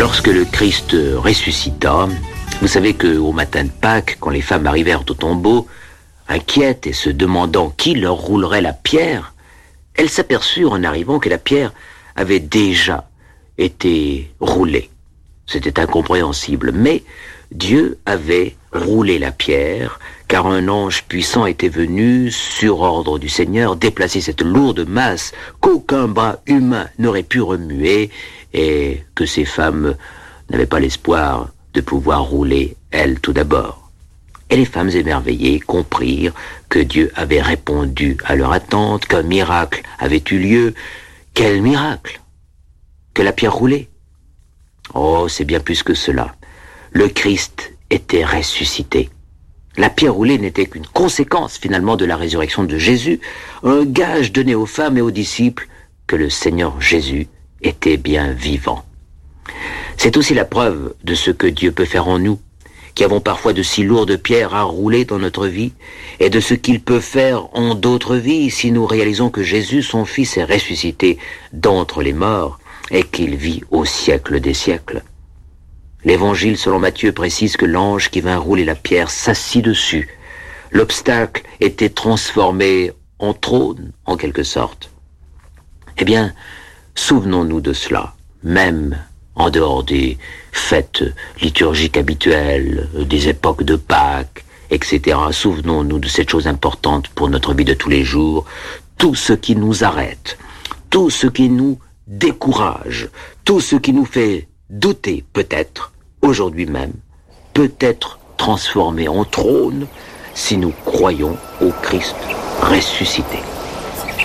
Lorsque le Christ ressuscita, vous savez qu'au matin de Pâques, quand les femmes arrivèrent au tombeau, inquiètes et se demandant qui leur roulerait la pierre, elles s'aperçurent en arrivant que la pierre avait déjà été roulée. C'était incompréhensible, mais Dieu avait roulé la pierre, car un ange puissant était venu, sur ordre du Seigneur, déplacer cette lourde masse qu'aucun bras humain n'aurait pu remuer, et que ces femmes n'avaient pas l'espoir de pouvoir rouler, elles, tout d'abord. Et les femmes émerveillées comprirent que Dieu avait répondu à leur attente, qu'un miracle avait eu lieu. Quel miracle! Que la pierre roulait. Oh, c'est bien plus que cela. Le Christ était ressuscité. La pierre roulée n'était qu'une conséquence finalement de la résurrection de Jésus, un gage donné aux femmes et aux disciples que le Seigneur Jésus était bien vivant. C'est aussi la preuve de ce que Dieu peut faire en nous, qui avons parfois de si lourdes pierres à rouler dans notre vie, et de ce qu'il peut faire en d'autres vies si nous réalisons que Jésus, son Fils, est ressuscité d'entre les morts et qu'il vit au siècle des siècles. L'Évangile selon Matthieu précise que l'ange qui vint rouler la pierre s'assit dessus. L'obstacle était transformé en trône, en quelque sorte. Eh bien, souvenons-nous de cela, même en dehors des fêtes liturgiques habituelles, des époques de Pâques, etc. Souvenons-nous de cette chose importante pour notre vie de tous les jours. Tout ce qui nous arrête, tout ce qui nous décourage, tout ce qui nous fait douter peut-être, aujourd'hui même, peut être transformé en trône si nous croyons au Christ ressuscité.